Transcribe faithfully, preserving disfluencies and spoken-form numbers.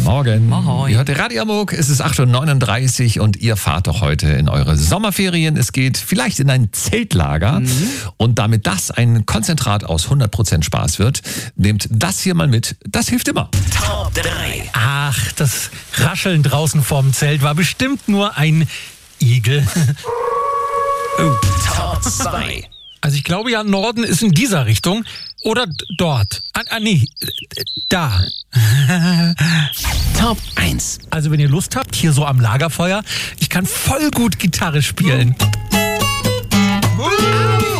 Morgen. Moin. Ihr hört Radio Amok, es ist acht Uhr neununddreißig und ihr fahrt doch heute in eure Sommerferien. Es geht vielleicht in ein Zeltlager. Mhm. Und damit das ein Konzentrat aus hundert Prozent Spaß wird, nehmt das hier mal mit. Das hilft immer. Top drei. Ach, das Rascheln draußen vorm Zelt war bestimmt nur ein Igel. Oh. Top zwei. Also ich glaube ja, Norden ist in dieser Richtung oder d- dort. Ah, ah nee, da. Top eins. Also wenn ihr Lust habt, hier so am Lagerfeuer, ich kann voll gut Gitarre spielen. Au.